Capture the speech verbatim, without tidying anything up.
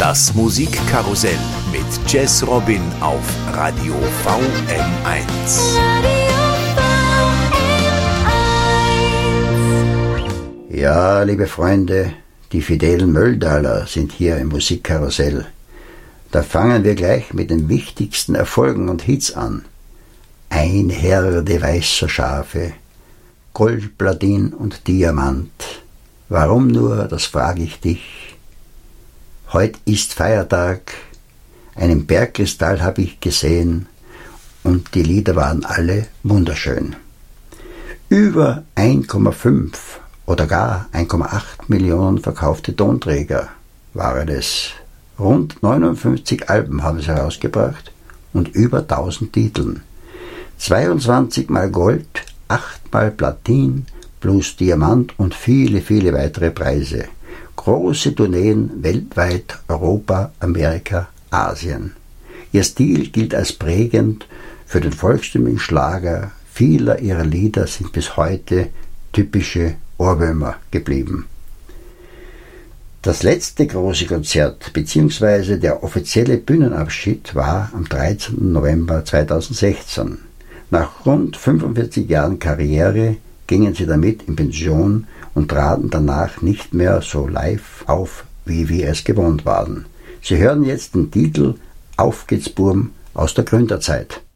Das Musikkarussell mit Jazz Robin auf Radio V M eins. Ja, liebe Freunde, die fidelen Mölldaler sind hier im Musikkarussell. Da fangen wir gleich mit den wichtigsten Erfolgen und Hits an. Ein Herde weißer Schafe, Gold, Platin und Diamant. Warum nur, das frage ich dich. Heut ist Feiertag, einen Bergkristall habe ich gesehen und die Lieder waren alle wunderschön. Über eins Komma fünf oder gar eins Komma acht Millionen verkaufte Tonträger waren es. Rund neunundfünfzig Alben haben sie herausgebracht und über tausend Titeln. zweiundzwanzig mal Gold, acht mal Platin plus Diamant und viele, viele weitere Preise. Große Tourneen weltweit, Europa, Amerika, Asien. Ihr Stil gilt als prägend für den volkstümlichen Schlager. Viele ihrer Lieder sind bis heute typische Ohrwürmer geblieben. Das letzte große Konzert bzw. der offizielle Bühnenabschied war am dreizehnten November zweitausendsechzehn. Nach rund fünfundvierzig Jahren Karriere gingen sie damit in Pension und traten danach nicht mehr so live auf, wie wir es gewohnt waren. Sie hören jetzt den Titel Auf geht's Burm aus der Gründerzeit.